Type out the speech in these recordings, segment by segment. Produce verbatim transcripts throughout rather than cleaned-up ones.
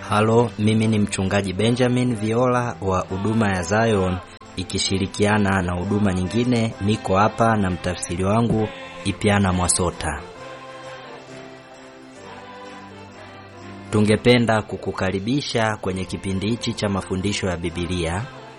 Halo, mimi ni mchungaji Benjamin Viola wa huduma ya Zion ikishirikiana na huduma nyingine. Niko hapa na mtafsiri wangu Ipiana Mwasota. Tungependa kukukaribisha kwenye kipindi hichi cha mafundisho ya Biblia.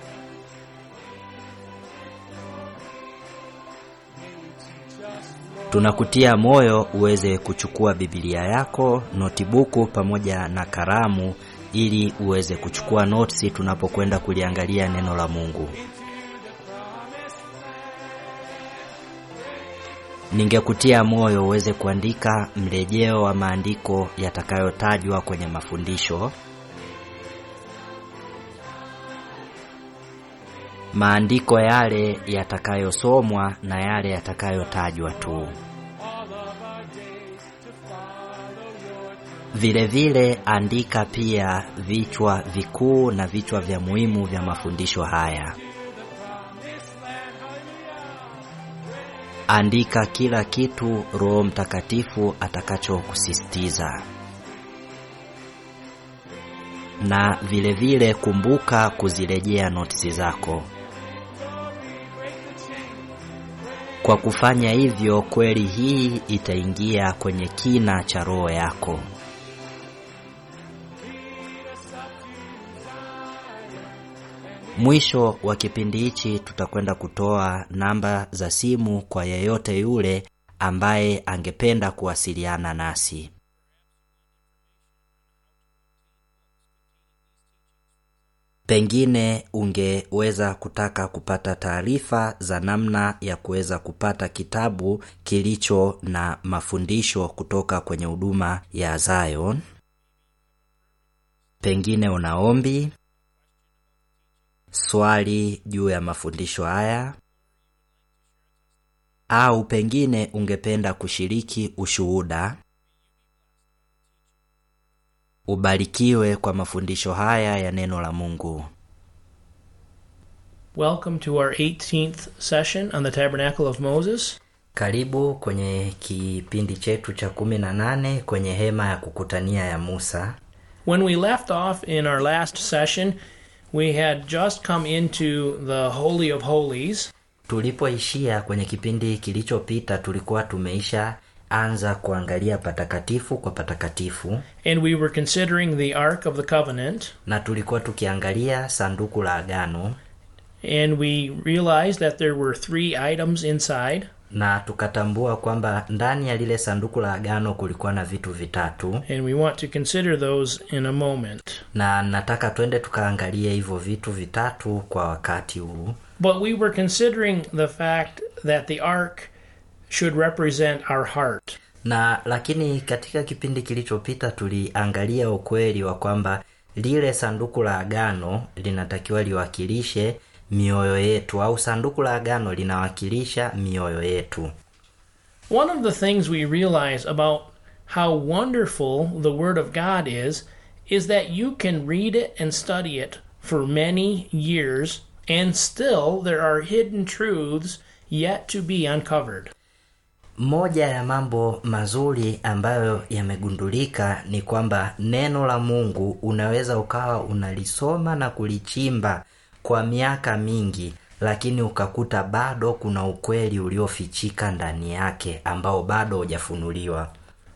Tunakutia moyo uweze kuchukua Biblia yako, notibuku pamoja na kalamu ili uweze kuchukua notes tunapokwenda kuliangalia neno la Mungu. Ningekutia moyo uweze kuandika mrejeo wa maandiko yatakayotajwa kwenye mafundisho. Maandiko yale yatakayosomwa na yale yatakayotajwa tu. Vile vile andika pia vichwa vikuu na vichwa vya muhimu vya mafundisho haya. Andika kila kitu Roho Mtakatifu atakachokusisitiza. Na vile vile kumbuka kuzirejea notes zako. Kwa kufanya hivyo, kweli hii itaingia kwenye kina cha roho yako. Mwisho wa kipindi hichi tutakwenda kutoa namba za simu kwa yeyote yule ambaye angependa kuwasiliana nasi. Pengine ungeweza kutaka kupata taarifa za namna ya kuweza kupata kitabu kilicho na mafundisho kutoka kwenye huduma ya Zion. Pengine una ombi, swali juu ya mafundisho haya, au pengine ungependa kushiriki ushuhuda. Ubarikiwe kwa mafundisho haya ya neno la Mungu. Welcome to our eighteenth session on the Tabernacle of Moses. Karibu kwenye kipindi chetu cha kumi na nane kwenye hema ya kukutania ya Musa. When we left off in our last session, we had just come into the Holy of Holies. Tulipoishia kwenye kipindi kilichopita tulikuwa tumeisha anza kuangalia patakatifu kwa patakatifu. And we were considering the Ark of the Covenant. Na tulikuwa tukiangalia sanduku la agano. And we realized that there were three items inside. Na tukatambua kwamba ndani ya lile sanduku la agano kulikuwa na vitu vitatu. And we want to consider those in a moment. Na nataka twende tukaangalie hivyo vitu vitatu kwa wakati huu. But we were considering the fact that the Ark should represent our heart. Na lakini katika kipindi kilichopita tuliangalia ukweli wa kwamba lile sanduku la agano linatakiwa liwakilishe mioyo yetu, au sanduku la agano linawakilisha mioyo yetu. One of the things we realize about how wonderful the Word of God is is that you can read it and study it for many years and still there are hidden truths yet to be uncovered. Moja ya mambo mazuri ambayo yamegundulika ni kwamba neno la Mungu unaweza ukawa unalisoma na kulichimba kwa miaka mingi, lakini ukakuta bado kuna ukweli uliofichika ndani yake ambao bado hujafunuliwa.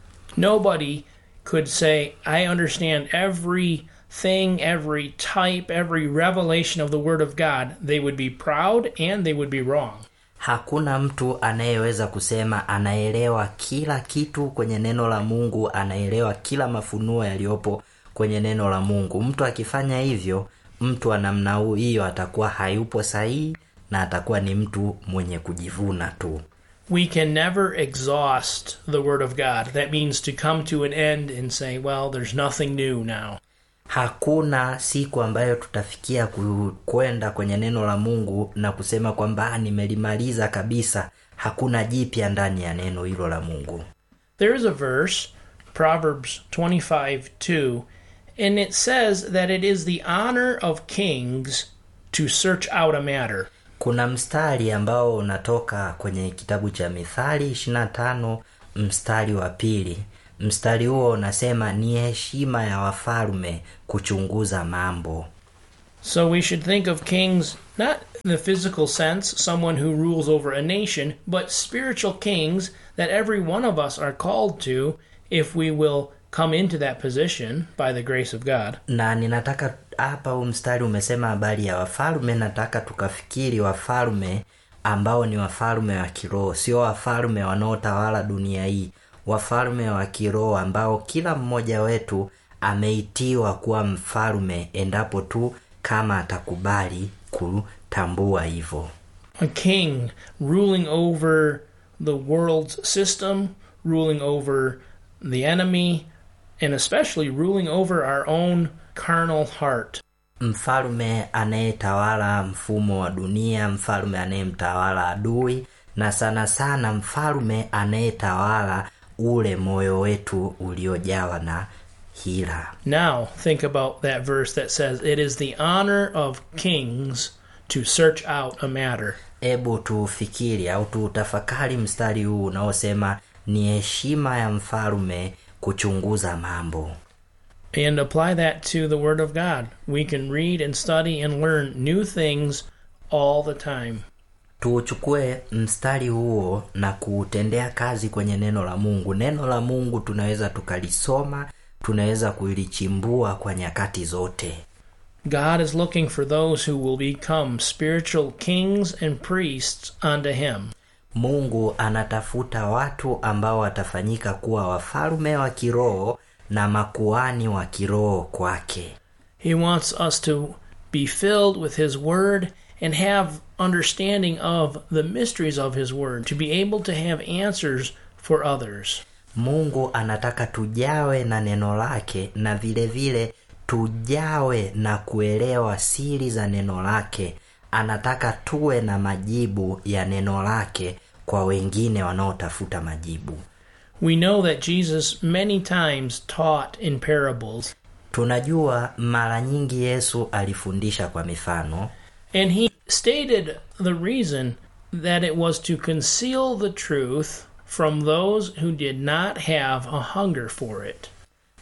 Nobody could say, I understand everything, every type, every revelation of the Word of God. They would be proud and they would be wrong. Hakuna mtu anayeweza kusema anaelewa kila kitu kwenye neno la Mungu, anaelewa kila mafunuo yaliyopo kwenye neno la Mungu. Mtu akifanya hivyo, mtu wa namna hiyo atakuwa hayupo sahihi na atakuwa ni mtu mwenye kujivuna tu. We can never exhaust the Word of God. That means to come to an end and say, well, there's nothing new now. Hakuna siku ambayo tutafikia kwenda kwenye neno la Mungu na kusema kwamba nimelimaliza kabisa. Hakuna jipya ndani ya neno hilo la Mungu. There is a verse, Proverbs twenty-five two, and it says that it is the honor of kings to search out a matter. Kuna mstari ambao unatoka kwenye kitabu cha Mithali ishirini na tano mstari wa pili. Mstari huo unasema ni heshima ya wafalme kuchunguza mambo. So we should think of kings not in the physical sense, someone who rules over a nation, but spiritual kings that every one of us are called to if we will come into that position by the grace of God. Na ninataka hapa huu mstari umesema habari ya wafalme, nataka tukafikiri wafalme ambao ni wafalme wa kiroho, sio wafalme wanaotawala dunia hii, wafalme wa kiroho ambao kila mmoja wetu ameitiwa kuwa mfalme endapo tu kama atakubali kutambua hivyo. A king ruling over the world's system, ruling over the enemy, and especially ruling over our own carnal heart. Mfalme anayetawala mfumo wa dunia, mfalme anayemtawala adui, na sana sana mfalme anayetawala ule moyo wetu uliojawa na hila. Now think about that verse that says, "It is the honor of kings to search out a matter." Ebu tufikiri au tutafakari mstari huu unaosema ni heshima ya mfalme kuchunguza mambo. And apply that to the Word of God. We can read and study and learn new things all the time. Tuchukue mstari huo na kuutendea kazi kwenye neno la Mungu. Neno la Mungu tunaweza tukalisoma, tunaweza kulichimbua kwa nyakati zote. God is looking for those who will become spiritual kings and priests unto him. Mungu anatafuta watu ambao watafanyika kuwa wafalme wa kiroho na makuhani wa kiroho kwake. He wants us to be filled with his word and have understanding of the mysteries of his word, to be able to have answers for others. Mungu anataka tujawe na neno lake na vile vile tujawe na kuelewa siri za neno lake. Anataka tuwe na majibu ya neno lake kwa wengine wanaotafuta majibu. We know that Jesus many times taught in parables. Tunajua mara nyingi Yesu alifundisha kwa mifano. And he stated the reason that it was to conceal the truth from those who did not have a hunger for it.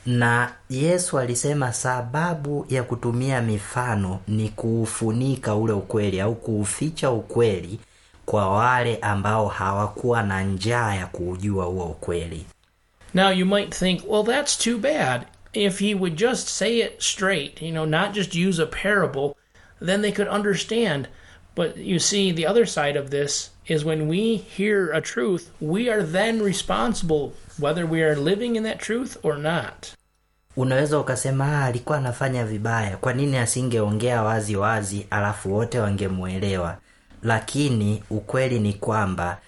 Na Yesu alisema sababu ya kutumia mifano ni kuufunika ule ukweli au kuuficha ukweli kwa wale ambao hawakuwa na njaa ya kujua huo ukweli. Now you might think, well, that's too bad. If he would just say it straight, you know, not just use a parable, then they could understand. But you see, the other side of this is when we hear a truth, we are then responsible whether we are living in that truth or not. Unaweza ukasema alikuwa anafanya vibaya, kwa nini asingeongea wazi wazi alafu wote wangemuelewa? Lakini ukweli ni kwamba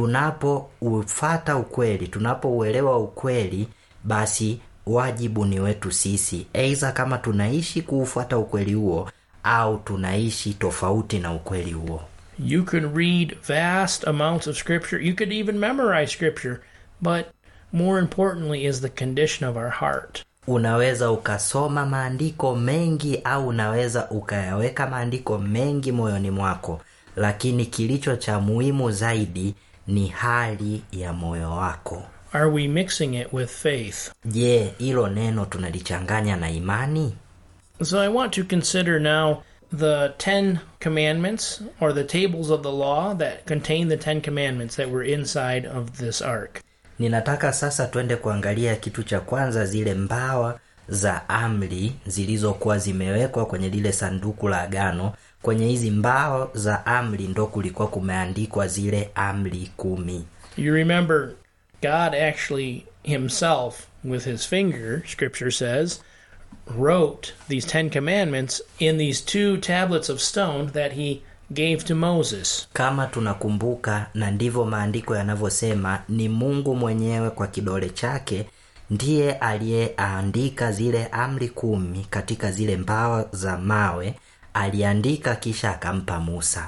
tunapoufuata ukweli, tunapouelewa ukweli, basi wajibu ni wetu sisi. Aidha kama tunaishi kuufuata ukweli huo au tunaishi tofauti na ukweli huo. You can read vast amounts of scripture. You could even memorize scripture. But more importantly is the condition of our heart. Unaweza ukasoma maandiko mengi au unaweza ukayaweka maandiko mengi moyoni mwako, lakini kilicho cha muhimu zaidi ni hali ya moyo wako. Are we mixing it with faith? Je, hilo neno tunalichanganya na imani? So I want to consider now the Ten Commandments, or the tables of the law that contain the Ten Commandments that were inside of this ark. Ninataka sasa twende kuangalia kitu cha kwanza, zile mbawa za amri zilizokuwa zimewekwa kwenye lile sanduku la agano. Kwenye hizi mbao za amri ndo kulikuwa kumeandikwa zile amri kumi. You remember God actually himself with his finger, scripture says, wrote these Ten Commandments in these two tablets of stone that he gave to Moses. Kama tunakumbuka, na ndivyo maandiko yanavyosema, ni Mungu mwenyewe kwa kidole chake ndiye aliyeandika zile amri kumi katika zile mbao za mawe. Aliandika kisha akampa Musa.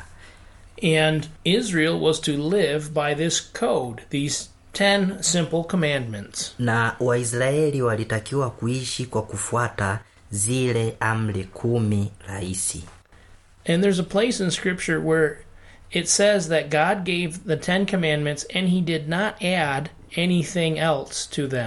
And Israel was to live by this code, these ten simple commandments. Na Waisraeli walitakiwa kuishi kwa kufuata zile amri kumi rahisi. And there's a place in scripture where it says that God gave the Ten Commandments and he did not add anything else to them.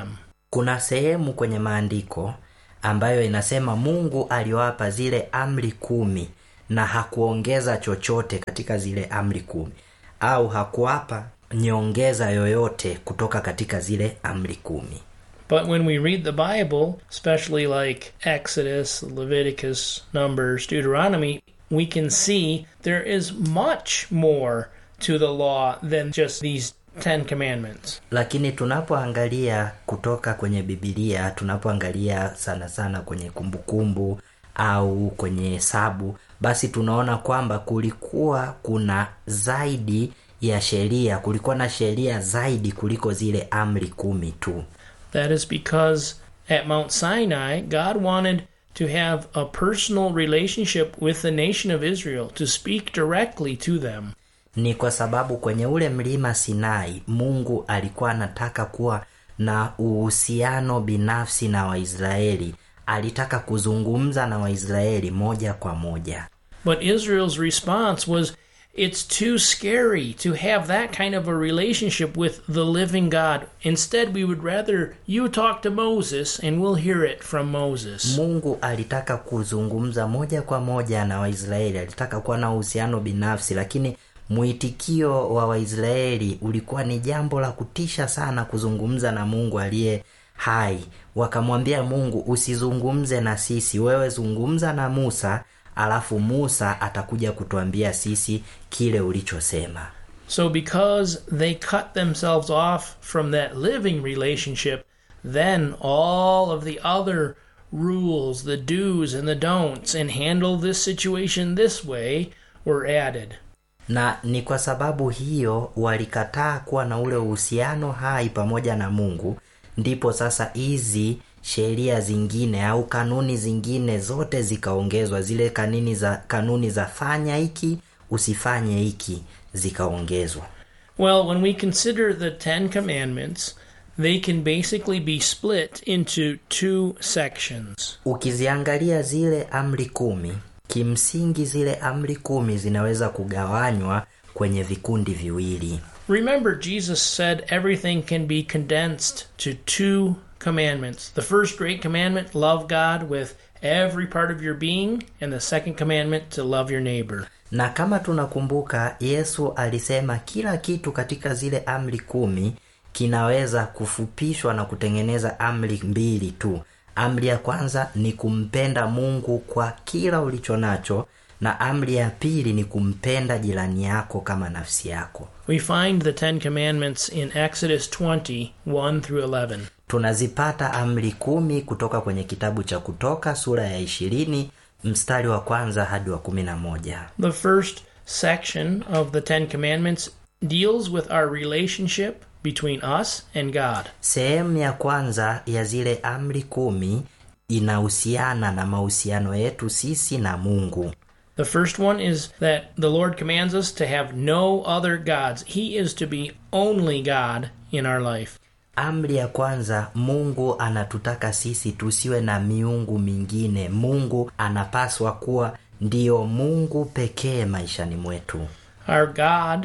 Kuna sehemu kwenye maandiko ambayo inasema Mungu aliwapa zile amri kumi na hakuongeza chochote katika zile amri kumi, au hakuwapa nyongeza yoyote kutoka katika zile amri kumi. But when we read the Bible, especially like Exodus, Leviticus, Numbers, Deuteronomy, we can see there is much more to the law than just these Ten Commandments. Lakini tunapoangalia kutoka kwenye Biblia, tunapoangalia sana sana kwenye kumbukumbu au kwenye Hesabu, basi tunaona kwamba kulikuwa kuna zaidi ya sheria, kulikuwa na sheria zaidi kuliko zile amri kumi tu. That is because at Mount Sinai, God wanted to have a personal relationship with the nation of Israel, to speak directly to them. Ni kwa sababu kwenye ule mlima Sinai, Mungu alikuwa anataka kuwa na uhusiano binafsi na Waisraeli. Alitaka kuzungumza na Waisraeli moja kwa moja. But Israel's response was, it's too scary to have that kind of a relationship with the living God. Instead, we would rather you talk to Moses and we'll hear it from Moses. Mungu alitaka kuzungumza moja kwa moja na Waisraeli. Alitaka kuwa na uhusiano binafsi, lakini muitikio wa Waisraeli ulikuwa ni jambo la kutisha sana kuzungumza na Mungu aliye hai. Wakamwambia Mungu, usizungumze na sisi, wewe zungumza na Musa, alafu Musa atakuja kutuambia sisi kile ulichosema. So because they cut themselves off from that living relationship, then all of the other rules, the do's and the don'ts, and handle this situation this way were added. Na ni kwa sababu hiyo walikataa kuwa na ule uhusiano hai pamoja na Mungu, ndipo sasa hizi sheria zingine au kanuni zingine zote zikaongezwa. Zile kanuni za kanuni za fanya hiki, usifanye hiki, zikaongezwa. Well, when we consider the Ten Commandments, they can basically be split into two sections. Ukiziangalia zile amri kumi, kimsingi zile amri kumi zinaweza kugawanywa kwenye vikundi viwili. Remember, Jesus said everything can be condensed to two commandments. The first great commandment, love God with every part of your being, and the second commandment, to love your neighbor. Na kama tunakumbuka, Yesu alisema kila kitu katika zile amri kumi kinaweza kufupishwa na kutengeneza amri mbili tu. Amri ya kwanza ni kumpenda Mungu kwa kila ulichonacho, na amri ya pili ni kumpenda jirani yako kama nafsi yako. We find the Ten Commandments in Exodus twenty, one through eleven. Tunazipata amri kumi kutoka kwenye kitabu cha Kutoka sura ya ishirini mstari wa kwanza hadi wa kumi na moja. The first section of the Ten Commandments deals with our relationship between us and God. Sehemu ya kwanza ya zile amri kumi inahusiana na mahusiano yetu sisi na Mungu. The first one is that the Lord commands us to have no other gods. He is to be only God in our life. Amri ya kwanza, Mungu anatutaka sisi tusiwe na miungu mingine. Mungu anapaswa kuwa ndio Mungu pekee maishani mwetu. Our God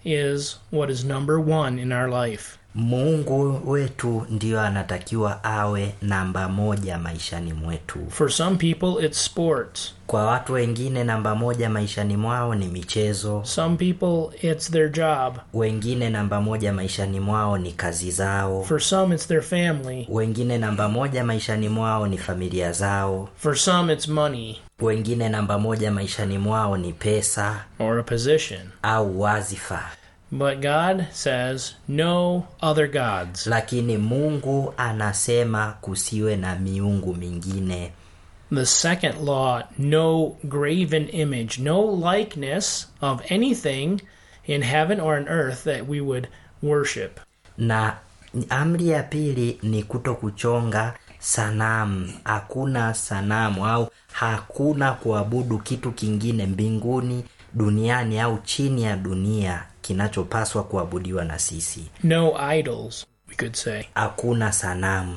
is what is number one in our life. Mungu wetu ndio anatakiwa awe namba moja maishani mwetu. For some people it's sports. Kwa watu wengine namba moja maishani mwao ni michezo. Some people it's their job. Wengine namba moja maishani mwao ni kazi zao. For some it's their family. Wengine namba moja maishani mwao ni familia zao. For some it's money. Wengine namba moja maishani mwao ni pesa or a position. Au wazifa. But God says no other gods. Lakini Mungu anasema kusiwe na miungu mingine. The second law, no graven image, no likeness of anything in heaven or on earth that we would worship. Na amri ya pili ni kutokuchonga sanamu. Hakuna sanamu au hakuna kuabudu kitu kingine mbinguni, duniani au chini ya dunia kinachopaswa kuabudiwa na sisi. No idols, we could say. Hakuna sanamu.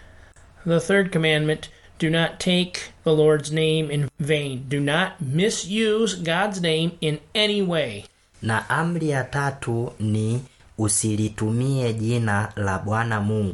The third commandment, do not take the Lord's name in vain. Do not misuse God's name in any way. Na amri ya tatu ni usilitumie jina la Bwana Mungu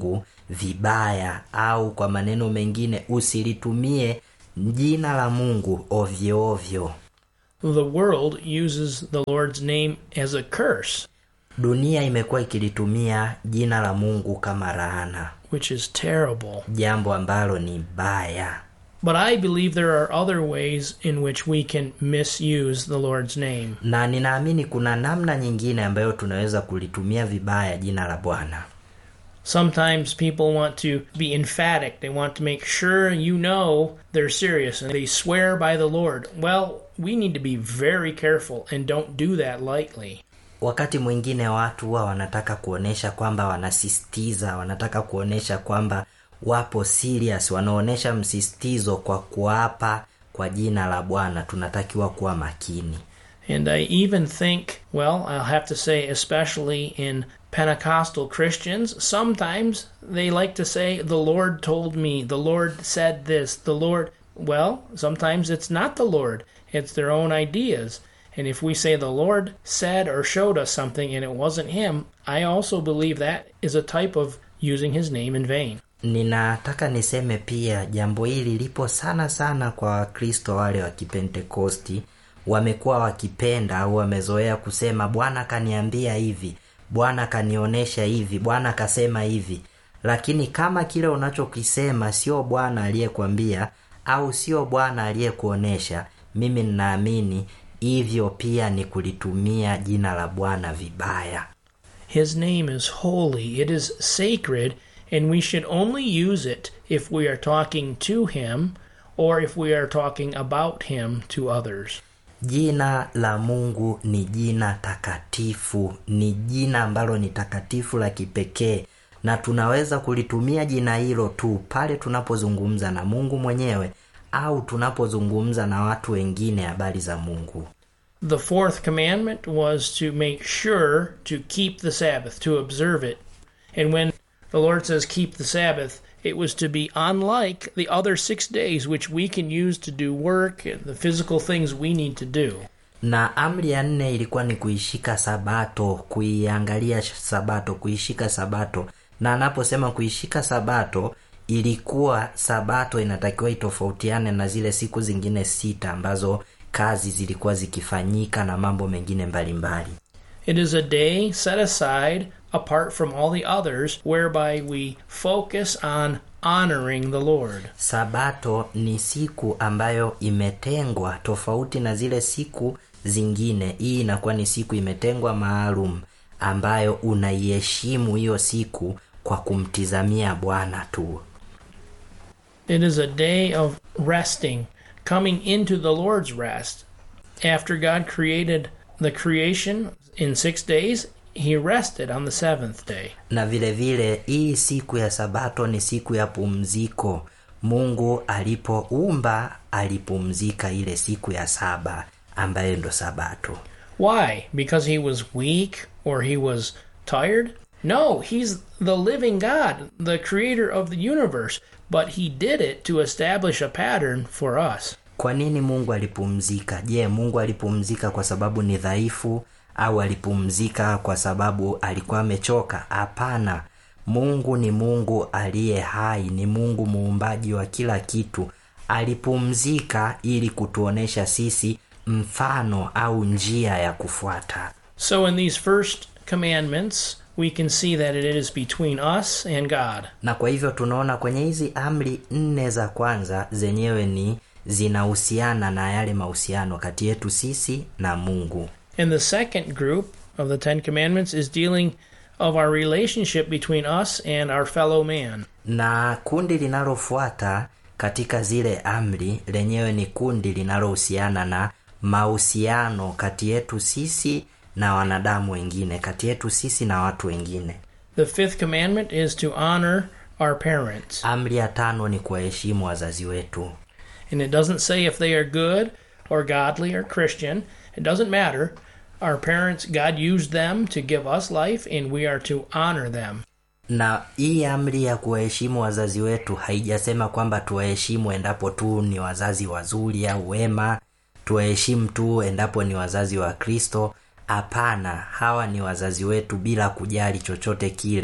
vibaya, au kwa maneno mengine usilitumie jina la Mungu ovyo ovyo. The world uses the Lord's name as a curse. Dunia imekuwa ikilitumia jina la Mungu kama laana, which is terrible. Jambo ambalo ni baya. But I believe there are other ways in which we can misuse the Lord's name. Na ninaamini kuna namna nyingine ambayo tunaweza kulitumia vibaya jina la Bwana. Sometimes people want to be emphatic. They want to make sure you know they're serious and they swear by the Lord. Well, we need to be very careful and don't do that lightly. Wakati mwingine watu huwa wanataka kuonesha kwamba wanasisitiza, wanataka kuonesha kwamba wapo serious, wanaonesha msisitizo kwa kuapa kwa jina la Bwana. Tunatakiwa kuwa makini. And I even think, well, I'll have to say, especially in Pentecostal Christians, sometimes they like to say, the Lord told me, the Lord said this, the Lord... Well, sometimes it's not the Lord. It's their own ideas. And if we say the Lord said or showed us something and it wasn't him, I also believe that is a type of using his name in vain. Ninataka niseme pia jambo hili lipo sana sana kwa Wakristo wale wa Kipentekosti. Wamekuwa wakipenda au wamezoea kusema Bwana kaniambia hivi, Bwana kanionesha hivi, Bwana kasema hivi. Lakini kama kile unachokisema sio Bwana aliyekwambia au sio Bwana aliyekuonesha, mimi ninaamini hivyo pia ni kulitumia jina la Bwana vibaya. His name is holy, it is sacred, and we should only use it if we are talking to him or if we are talking about him to others. Jina la Mungu ni jina takatifu, ni jina ambalo ni takatifu la kipekee, na tunaweza kulitumia jina hilo tu pale tunapozungumza na Mungu mwenyewe au tunapozungumza na watu wengine habari za Mungu. The fourth commandment was to make sure to keep the Sabbath, to observe it. And when the Lord says keep the Sabbath, it was to be unlike the other six days which we can use to do work and the physical things we need to do. Na amri ya nne ilikuwa ni kuishika Sabato, kuiangalia Sabato, kuishika Sabato. Na anaposema kuishika Sabato, ilikuwa Sabato inatakiwa itofautiane na zile siku zingine sita ambazo kazi zilikuwa zikifanyika na mambo mengine mbalimbali. It is a day set aside apart from all the others whereby we focus on honoring the Lord. Sabato ni siku ambayo imetengwa tofauti na zile siku zingine. Hii inakuwa ni siku imetengwa maalum ambayo unaiheshimu hiyo siku kwa kumtizamia Bwana tu. It is a day of resting, coming into the Lord's rest. After God created the creation in six days, he rested on the seventh day. Na vile vile hii siku ya Sabato ni siku ya pumziko. Mungu alipoumba alipumzika ile siku ya saba ambayo ndo Sabato. Why? Because he was weak or he was tired? No, he's the living God, the creator of the universe, but he did it to establish a pattern for us. Kwa nini Mungu alipumzika? Je, Mungu alipumzika kwa sababu ni dhaifu au alipumzika kwa sababu alikuwa amechoka? Hapana. Mungu ni Mungu aliye hai, ni Mungu muumbaji wa kila kitu. Alipumzika ili kutuonesha sisi mfano au njia ya kufuata. So in these first commandments, we can see that it is between us and God. Na kwa hivyo tunaona kwenye hizi amri nne za kwanza zenyewe ni zinahusiana na yale mahusiano kati yetu sisi na Mungu. And the second group of the Ten Commandments is dealing of our relationship between us and our fellow man. Na kundi linalofuata katika zile amri lenyewe ni kundi linalohusiana na mahusiano kati yetu sisi na wanadamu wengine, kati yetu sisi na watu wengine. The fifth commandment is to honor our parents. Amri ya tano ni kuwaheshimu wazazi wetu. And it doesn't say if they are good or godly or Christian. It doesn't matter. Our parents, God used them to give us life and we are to honor them. Na hii amri ya kuwaheshimu wazazi wetu haijasema kwamba tuwaheshimu endapo tu ni wazazi wazuri au wema, tuwaheshimu tu endapo ni wazazi wa Kristo. Hapana, hawa ni wazazi wetu bila kujali chochote kile.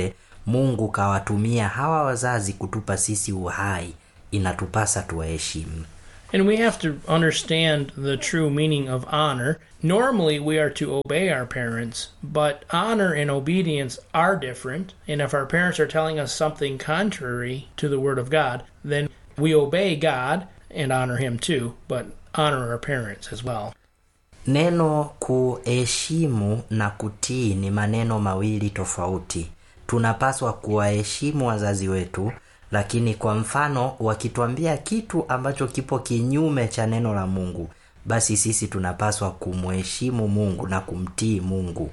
Mungu kawatumia hawa wazazi kutupa sisi uhai, inatupasa tuwaheshimu. And we have to understand the true meaning of honor. Normally we are to obey our parents, but honor and obedience are different. And if our parents are telling us something contrary to the Word of God, then we obey God and honor Him too, but honor our parents as well. Neno kuheshimu na kutii ni maneno mawili tofauti. Tunapaswa kuwaheshimu wazazi wetu, lakini kwa mfano wakituambia kitu ambacho kipo kinyume cha neno la Mungu, basi sisi tunapaswa kumheshimu Mungu na kumtii Mungu.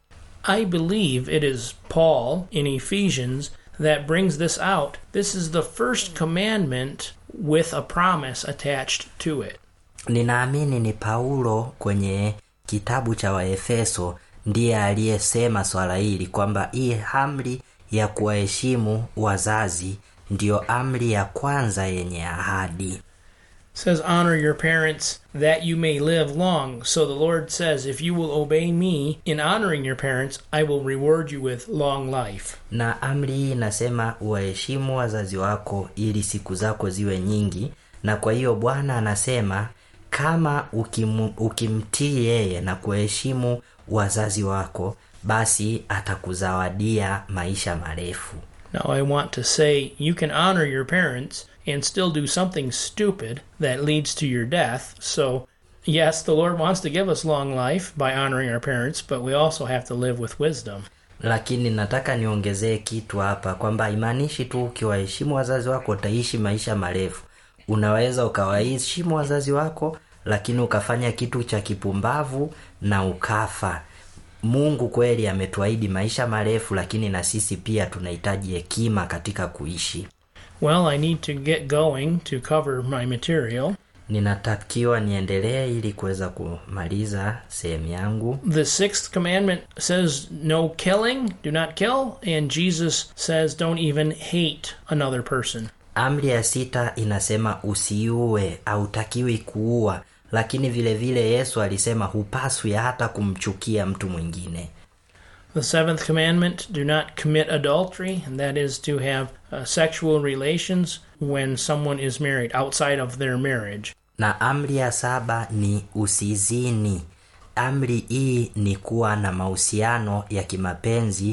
I believe it is Paul in Ephesians that brings this out. This is the first commandment with a promise attached to it. Ninaamini ni Paulo kwenye kitabu cha Waefeso ndiye aliyesema swala hili kwamba hii amri ya kuwaheshimu wazazi ndio amri ya kwanza yenye ahadi. It says, honor your parents that you may live long. So the Lord says, if you will obey me in honoring your parents, I will reward you with long life. Na amri hii inasema uwaheshimu wazazi wako ili siku zako ziwe nyingi, na kwa hiyo Bwana anasema kama ukim, ukimtii yeye na kuheshimu wazazi wako, basi atakuzawadia maisha marefu. Now I want to say, you can honor your parents and still do something stupid that leads to your death. So, yes, the Lord wants to give us long life by honoring our parents, but we also have to live with wisdom. Lakini nataka niongezee kitu hapa kwamba imanishi tu ukiwaheshimu wazazi wako utaishi maisha marefu. Unaweza ukawaheshimu wazazi wako lakini ukafanya kitu cha kipumbavu na ukafa. Mungu kweli ametuahidi maisha marefu, lakini na sisi pia tunahitaji hekima katika kuishi. Well, I need to get going to cover my material. Ninatakiwa niendelee ili kuweza kumaliza sehemu yangu. The sixth commandment says no killing, do not kill, and Jesus says don't even hate another person. Amri ya sita inasema usiue, hautakiwi kuua, lakini vile vile Yesu alisema hupaswi hata kumchukia mtu mwingine. The seventh commandment, do not commit adultery, and that is to have uh, sexual relations when someone is married, outside of their marriage. Na amri ya saba ni usizini. Amri hii ni kuwa na mahusiano ya kimapenzi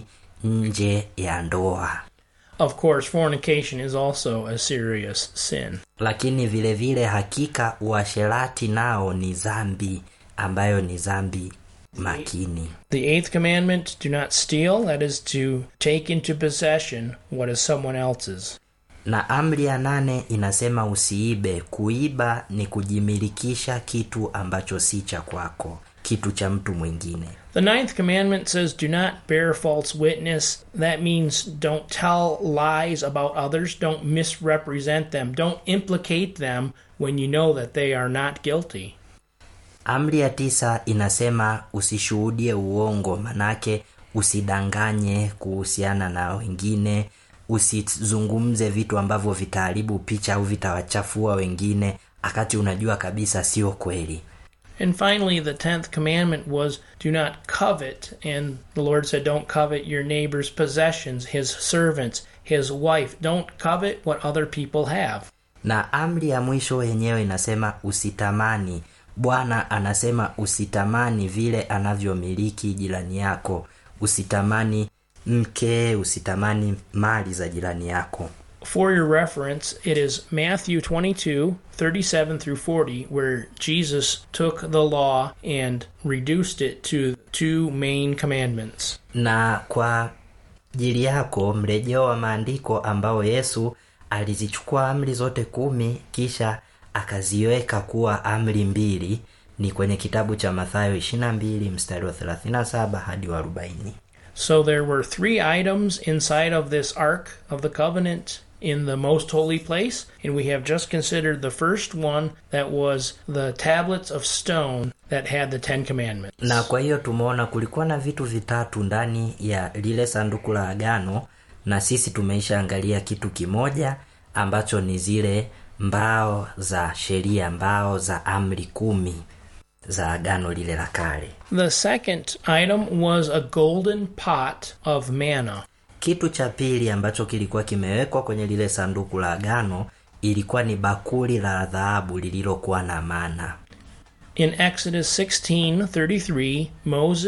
nje ya ndoa. Of course, fornication is also a serious sin. Lakini vile vile hakika uasherati nao ni dhambi ambayo ni dhambi makini. The eighth commandment, do not steal, that is to take into possession what is someone else's. Na amri ya nane inasema usiibe. Kuiba ni kujimilikisha kitu ambacho si cha kwako, kitu cha mtu mwingine. The ninth commandment says, do not bear false witness. That means don't tell lies about others, don't misrepresent them, don't implicate them when you know that they are not guilty. Amri ya tisa inasema usishuhudie uongo, manake usidanganye kuhusiana na wengine, usizungumze vitu ambavyo vitaharibu picha au vitawachafua wengine akati unajua kabisa sio kweli. And finally, the tenth commandment was, do not covet. And the Lord said, don't covet your neighbor's possessions, his servants, his wife. Don't covet what other people have. Na amri ya mwisho yenyewe inasema usitamani. Bwana anasema usitamani vile anavyomiliki jirani yako. Usitamani mke, usitamani mali za jirani yako. For your reference, it is Matthew twenty-two, thirty-seven through forty, where Jesus took the law and reduced it to two main commandments. Na kwa ajili yako mrejeo wa maandiko ambao Yesu alizichukua amri zote kumi kisha akaziweka kuwa amri mbili ni kwenye kitabu cha Mathayo ishirini na mbili mstari wa thelathini na saba hadi wa arobaini. So there were three items inside of this Ark of the Covenant in the most holy place, and we have just considered the first one, that was the tablets of stone that had the Ten Commandments. Na kwa hiyo tumeona kulikuwa na vitu vitatu ndani ya lile sanduku la agano, na sisi tumeisha angalia kitu kimoja ambacho ni zile mbao za sheria, mbao za amri kumi za agano lile la kale. The second item was a golden pot of manna. Kitu cha pili ambacho kilikuwa kimewekwa kwenye lile sanduku la agano ilikuwa ni bakuli la dhahabu lililokuwa na mana. In Exodus sixteen thirty-three, Moses